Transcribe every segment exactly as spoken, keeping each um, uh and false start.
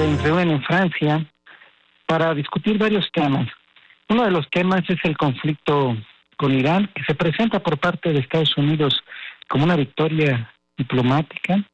se reúnen en Francia para discutir varios temas. Uno de los temas es el conflicto con Irán, que se presenta por parte de Estados Unidos como una victoria diplomática.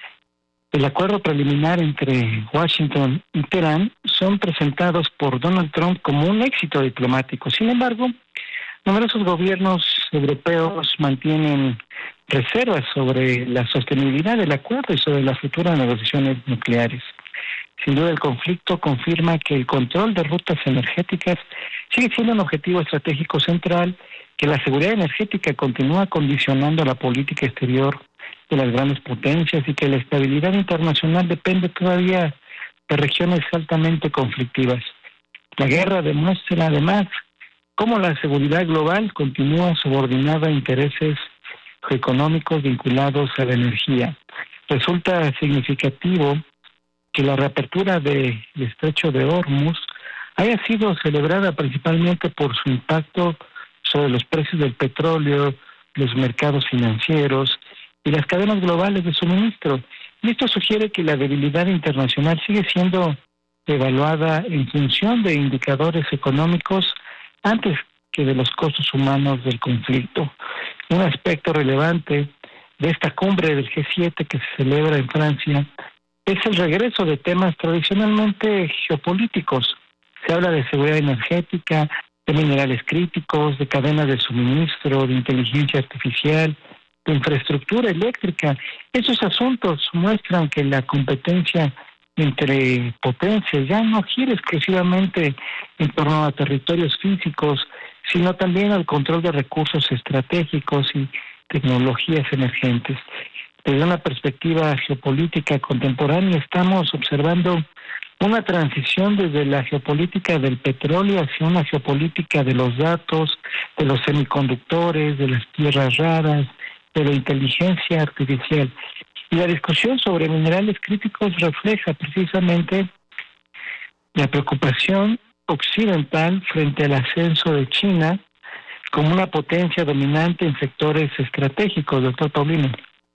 El acuerdo preliminar entre Washington y Teherán son presentados por Donald Trump como un éxito diplomático. Sin embargo, numerosos gobiernos europeos mantienen reservas sobre la sostenibilidad del acuerdo y sobre las futuras negociaciones nucleares. Sin duda, el conflicto confirma que el control de rutas energéticas sigue siendo un objetivo estratégico central, que la seguridad energética continúa condicionando la política exterior de las grandes potencias y que la estabilidad internacional depende todavía de regiones altamente conflictivas. La guerra demuestra además cómo la seguridad global continúa subordinada a intereses económicos vinculados a la energía. Resulta significativo que la reapertura del estrecho de Hormuz haya sido celebrada principalmente por su impacto sobre los precios del petróleo, los mercados financieros y las cadenas globales de suministro. Y esto sugiere que la debilidad internacional sigue siendo evaluada en función de indicadores económicos antes que de los costos humanos del conflicto. Un aspecto relevante de esta cumbre del G siete que se celebra en Francia es el regreso de temas tradicionalmente geopolíticos. Se habla de seguridad energética, de minerales críticos, de cadenas de suministro, de inteligencia artificial, de infraestructura eléctrica. Esos asuntos muestran que la competencia entre potencias ya no gira exclusivamente en torno a territorios físicos, sino también al control de recursos estratégicos y tecnologías emergentes. Desde una perspectiva geopolítica contemporánea estamos observando una transición desde la geopolítica del petróleo hacia una geopolítica de los datos, de los semiconductores, de las tierras raras, de la inteligencia artificial. Y la discusión sobre minerales críticos refleja precisamente la preocupación occidental frente al ascenso de China como una potencia dominante en sectores estratégicos, doctor Paulino.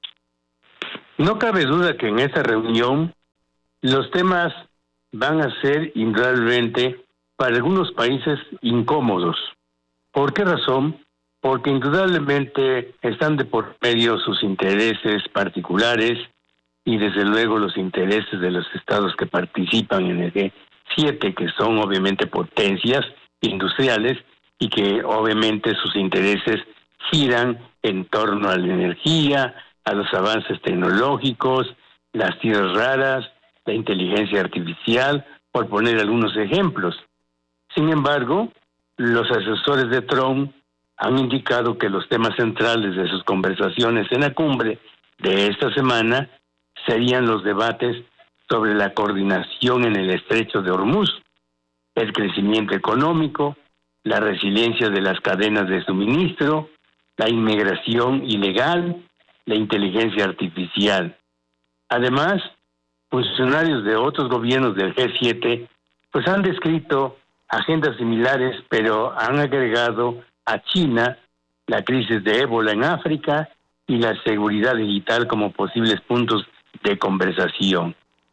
No cabe duda que en esta reunión los temas van a ser indudablemente para algunos países incómodos. ¿Por qué razón? Porque indudablemente están de por medio sus intereses particulares y desde luego los intereses de los estados que participan en el G siete, que son obviamente potencias industriales y que obviamente sus intereses giran en torno a la energía, a los avances tecnológicos, las tierras raras, la inteligencia artificial, por poner algunos ejemplos. Sin embargo, los asesores de Trump han indicado que los temas centrales de sus conversaciones en la cumbre de esta semana serían los debates sobre la coordinación en el estrecho de Hormuz, el crecimiento económico, la resiliencia de las cadenas de suministro, la inmigración ilegal, la inteligencia artificial. Además, funcionarios de otros gobiernos del G siete pues han descrito agendas similares, pero han agregado a China, la crisis de ébola en África y la seguridad digital como posibles puntos de conversación.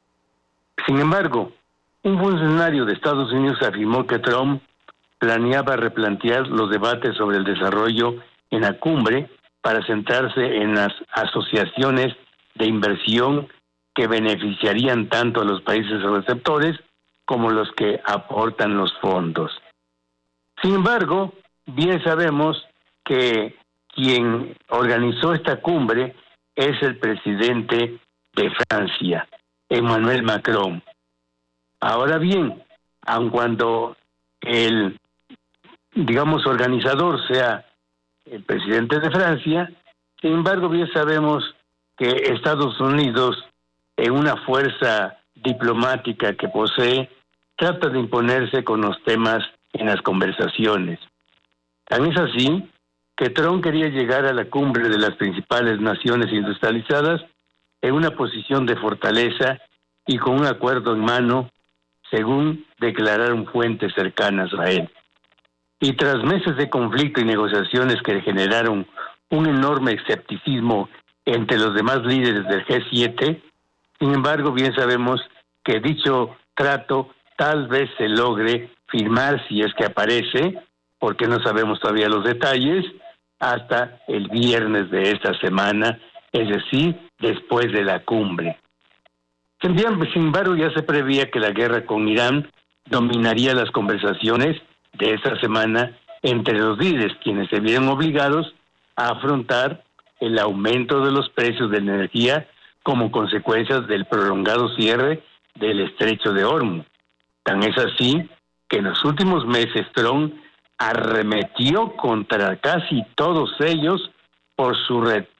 Sin embargo, un funcionario de Estados Unidos afirmó que Trump planeaba replantear los debates sobre el desarrollo en la cumbre para centrarse en las asociaciones de inversión que beneficiarían tanto a los países receptores como los que aportan los fondos. Sin embargo, bien sabemos que quien organizó esta cumbre es el presidente de Francia, Emmanuel Macron. Ahora bien, aun cuando el, digamos, organizador sea el presidente de Francia, sin embargo, bien sabemos que Estados Unidos, en una fuerza diplomática que posee, trata de imponerse con los temas en las conversaciones. Tan es así que Trump quería llegar a la cumbre de las principales naciones industrializadas en una posición de fortaleza y con un acuerdo en mano, según declararon fuentes cercanas a él. Y tras meses de conflicto y negociaciones que generaron un enorme escepticismo entre los demás líderes del G siete, sin embargo, bien sabemos que dicho trato tal vez se logre firmar, si es que aparece, porque no sabemos todavía los detalles, hasta el viernes de esta semana, es decir, después de la cumbre. Sin embargo, ya se prevía que la guerra con Irán dominaría las conversaciones de esta semana entre los líderes, quienes se vieron obligados a afrontar el aumento de los precios de la energía como consecuencia del prolongado cierre del estrecho de Hormuz. Tan es así que en los últimos meses Trump arremetió contra casi todos ellos por su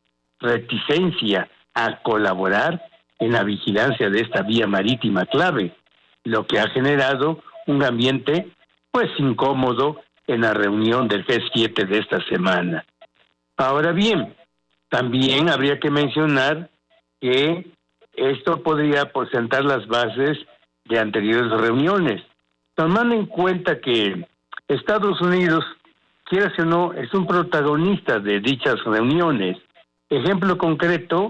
reticencia a colaborar en la vigilancia de esta vía marítima clave, lo que ha generado un ambiente pues incómodo en la reunión del G siete de esta semana. Ahora bien, también habría que mencionar que esto podría pues, sentar las bases de anteriores reuniones, tomando en cuenta que Estados Unidos, quiera o no, es un protagonista de dichas reuniones. Ejemplo concreto,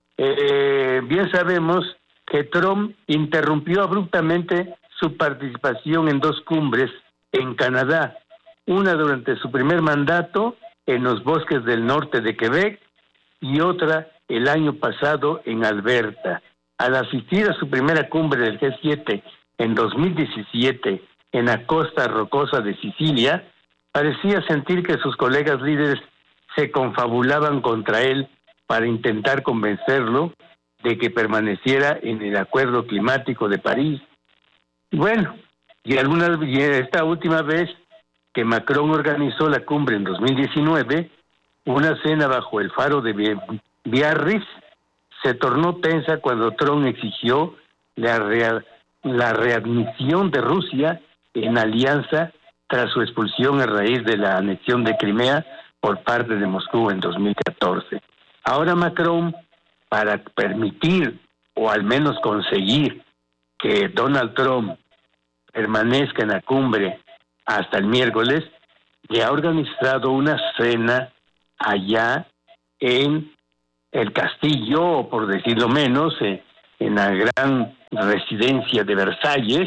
eh, bien sabemos que Trump interrumpió abruptamente su participación en dos cumbres en Canadá, una durante su primer mandato en los bosques del norte de Quebec y otra el año pasado en Alberta. Al asistir a su primera cumbre del G siete en dos mil diecisiete en la costa rocosa de Sicilia, parecía sentir que sus colegas líderes se confabulaban contra él para intentar convencerlo de que permaneciera en el Acuerdo Climático de París. Bueno, y alguna y esta última vez que Macron organizó la cumbre en dos mil diecinueve, una cena bajo el faro de Biarritz se tornó tensa cuando Trump exigió la, rea, la readmisión de Rusia en alianza tras su expulsión a raíz de la anexión de Crimea por parte de Moscú en dos mil catorce. Ahora Macron, para permitir o al menos conseguir que Donald Trump permanezca en la cumbre hasta el miércoles, le ha organizado una cena allá en el castillo, o por decirlo menos, eh, en la gran residencia de Versalles,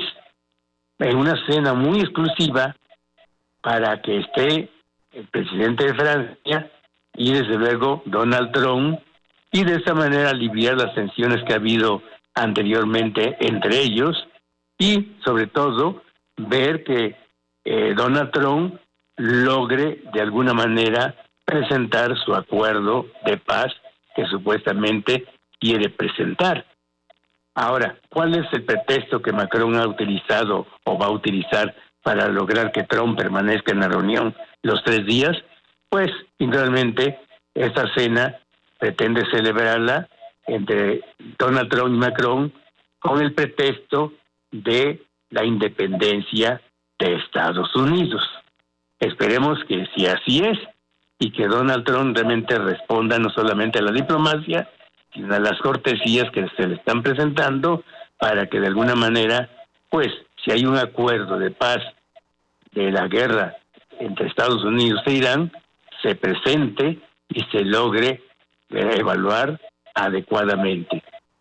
en una cena muy exclusiva para que esté el presidente de Francia y desde luego Donald Trump, y de esa manera aliviar las tensiones que ha habido anteriormente entre ellos y sobre todo ver que eh, Donald Trump logre de alguna manera presentar su acuerdo de paz que supuestamente quiere presentar. Ahora, ¿cuál es el pretexto que Macron ha utilizado o va a utilizar para lograr que Trump permanezca en la reunión los tres días? Pues, realmente, esta cena pretende celebrarla entre Donald Trump y Macron con el pretexto de la independencia de Estados Unidos. Esperemos que si así es y que Donald Trump realmente responda no solamente a la diplomacia, sino a las cortesías que se le están presentando para que de alguna manera, pues, si hay un acuerdo de paz de la guerra entre Estados Unidos e Irán, se presente y se logre evaluar adecuadamente.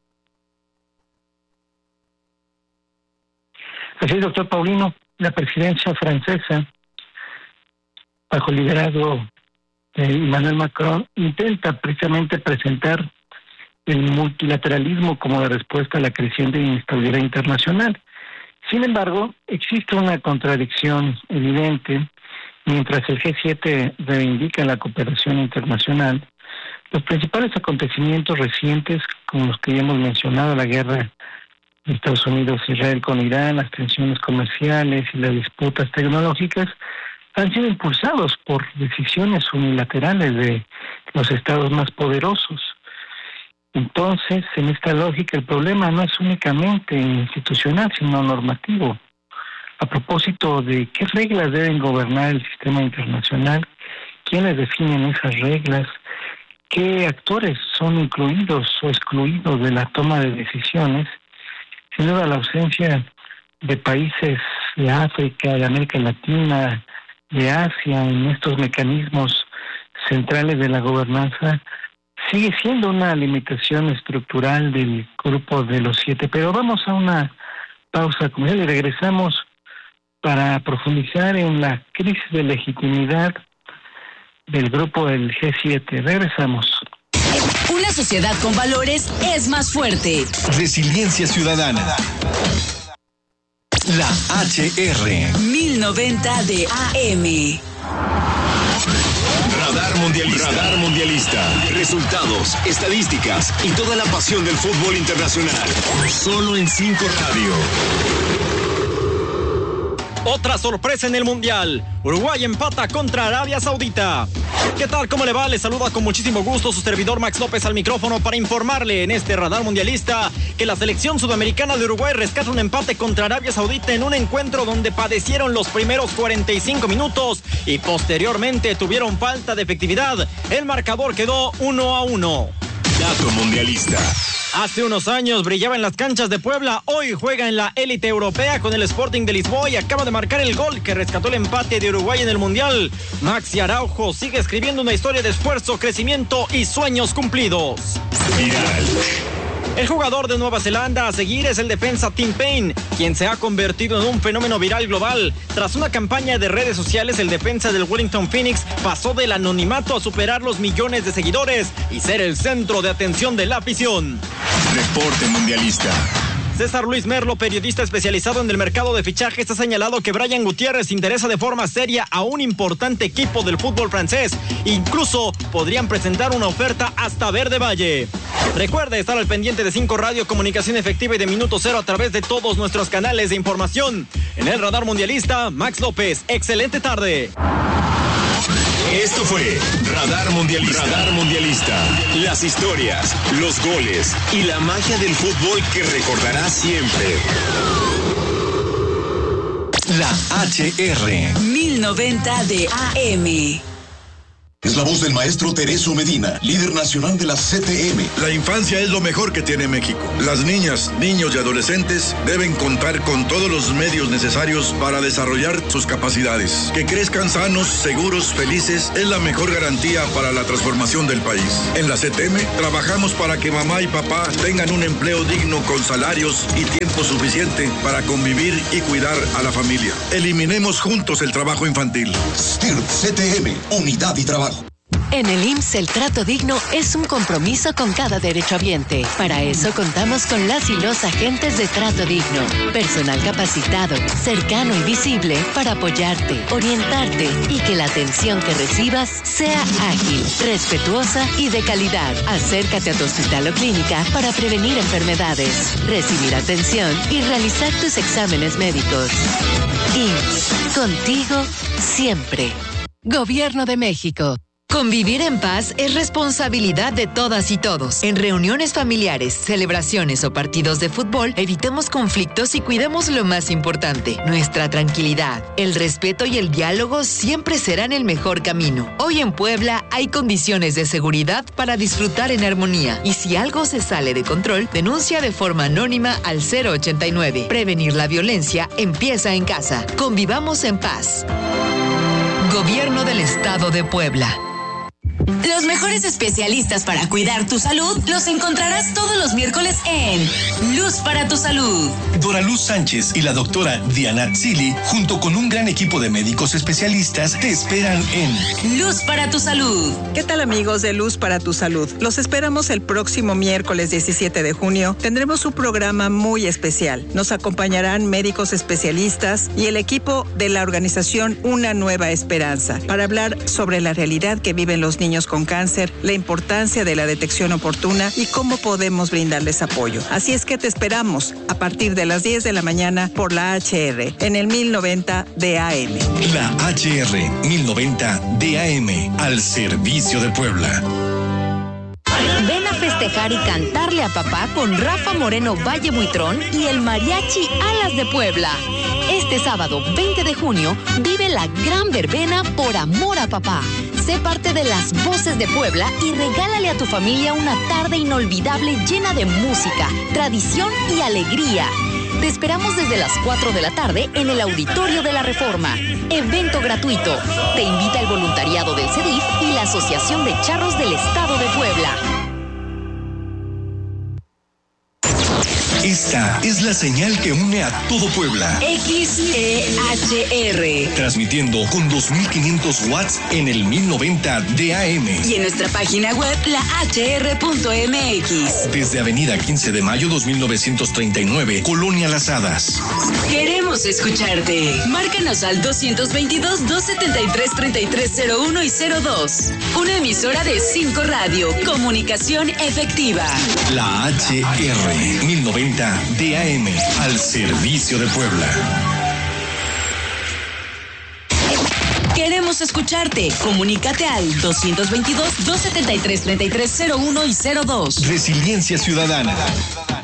Así es, doctor Paulino, la presidencia francesa, bajo el liderazgo de Emmanuel Macron, intenta precisamente presentar el multilateralismo como la respuesta a la creciente inestabilidad internacional. Sin embargo, existe una contradicción evidente. Mientras el G siete reivindica la cooperación internacional, los principales acontecimientos recientes, como los que ya hemos mencionado, la guerra de Estados Unidos e Israel con Irán, las tensiones comerciales y las disputas tecnológicas, han sido impulsados por decisiones unilaterales de los estados más poderosos. Entonces, en esta lógica, el problema no es únicamente institucional, sino normativo. A propósito de qué reglas deben gobernar el sistema internacional, quiénes definen esas reglas, qué actores son incluidos o excluidos de la toma de decisiones, sin duda la ausencia de países de África, de América Latina, de Asia en estos mecanismos centrales de la gobernanza sigue siendo una limitación estructural del grupo de los siete. Pero vamos a una pausa comercial y regresamos para profundizar en la crisis de legitimidad del grupo del G siete. Regresamos. Una sociedad con valores es más fuerte. Resiliencia ciudadana. La H R. mil noventa de A M. Radar Mundialista. Radar Mundialista. Resultados, estadísticas y toda la pasión del fútbol internacional. Solo en cinco Radio. Otra sorpresa en el Mundial. Uruguay empata contra Arabia Saudita. ¿Qué tal? ¿Cómo le va? Le saluda con muchísimo gusto su servidor Max López al micrófono para informarle en este Radar Mundialista que la selección sudamericana de Uruguay rescata un empate contra Arabia Saudita en un encuentro donde padecieron los primeros cuarenta y cinco minutos y posteriormente tuvieron falta de efectividad. El marcador quedó uno a uno. Dato Mundialista. Hace unos años brillaba en las canchas de Puebla, hoy juega en la élite europea con el Sporting de Lisboa y acaba de marcar el gol que rescató el empate de Uruguay en el Mundial. Maxi Araujo sigue escribiendo una historia de esfuerzo, crecimiento y sueños cumplidos. Viral. El jugador de Nueva Zelanda a seguir es el defensa Tim Payne, quien se ha convertido en un fenómeno viral global. Tras una campaña de redes sociales, el defensa del Wellington Phoenix pasó del anonimato a superar los millones de seguidores y ser el centro de atención de la afición. Reporte Mundialista. César Luis Merlo, periodista especializado en el mercado de fichajes, ha señalado que Brian Gutiérrez interesa de forma seria a un importante equipo del fútbol francés. Incluso podrían presentar una oferta hasta Verde Valle. Recuerde estar al pendiente de cinco Radio, comunicación efectiva y de minuto cero a través de todos nuestros canales de información. En el Radar Mundialista, Max López. Excelente tarde. Esto fue Radar Mundialista. Radar Mundialista. Las historias, los goles y la magia del fútbol que recordarás siempre. La H R. mil noventa de A M. Es la voz del maestro Tereso Medina, líder nacional de la C T M. La infancia es lo mejor que tiene México. Las niñas, niños y adolescentes deben contar con todos los medios necesarios para desarrollar sus capacidades. Que crezcan sanos, seguros, felices es la mejor garantía para la transformación del país. En la C T M trabajamos para que mamá y papá tengan un empleo digno con salarios y tiempo suficiente para convivir y cuidar a la familia. Eliminemos juntos el trabajo infantil. S T I R P C T M, unidad y trabajo. En el I M S S el trato digno es un compromiso con cada derechohabiente. Para eso contamos con las y los agentes de trato digno. Personal capacitado, cercano y visible para apoyarte, orientarte y que la atención que recibas sea ágil, respetuosa y de calidad. Acércate a tu hospital o clínica para prevenir enfermedades, recibir atención y realizar tus exámenes médicos. I M S S, contigo siempre. Gobierno de México. Convivir en paz es responsabilidad de todas y todos. En reuniones familiares, celebraciones o partidos de fútbol, evitemos conflictos y cuidemos lo más importante, nuestra tranquilidad. El respeto y el diálogo siempre serán el mejor camino. Hoy en Puebla hay condiciones de seguridad para disfrutar en armonía. Y si algo se sale de control, denuncia de forma anónima al cero ochenta y nueve. Prevenir la violencia empieza en casa. Convivamos en paz. Gobierno del Estado de Puebla. Los mejores especialistas para cuidar tu salud los encontrarás todos los miércoles en Luz para tu Salud. Dora Luz Sánchez y la doctora Diana Zili, junto con un gran equipo de médicos especialistas, te esperan en Luz para tu Salud. ¿Qué tal, amigos de Luz para tu Salud? Los esperamos el próximo miércoles diecisiete de junio. Tendremos un programa muy especial. Nos acompañarán médicos especialistas y el equipo de la organización Una Nueva Esperanza para hablar sobre la realidad que viven los niños con cáncer, la importancia de la detección oportuna y cómo podemos brindarles apoyo. Así es que te esperamos a partir de las diez de la mañana por la H R en el mil noventa de A M. La H R mil noventa de A M, al servicio de Puebla. Ven a festejar y cantarle a papá con Rafa Moreno Valle Buitrón y el Mariachi Alas de Puebla. Este sábado veinte de junio vive la gran verbena por amor a papá. Sé parte de las voces de Puebla y regálale a tu familia una tarde inolvidable llena de música, tradición y alegría. Te esperamos desde las cuatro de la tarde en el Auditorio de la Reforma. Evento gratuito. Te invita el voluntariado del C E D I F y la Asociación de Charros del Estado de Puebla. Esta es la señal que une a todo Puebla. X E H R. Transmitiendo con dos mil quinientos watts en el mil noventa de A M. Y en nuestra página web, la H R punto M X. Desde Avenida quince de mayo dos mil novecientos treinta y nueve, Colonia Las Hadas. Queremos escucharte. Márcanos al dos veintidós, dos setenta y tres, treinta y tres cero uno y cero dos. Una emisora de cinco Radio. Comunicación efectiva. La H R mil noventa de A M. Al servicio de Puebla. Queremos escucharte. Comunícate al dos veintidós, dos setenta y tres, treinta y tres cero uno y cero dos. Resiliencia Ciudadana.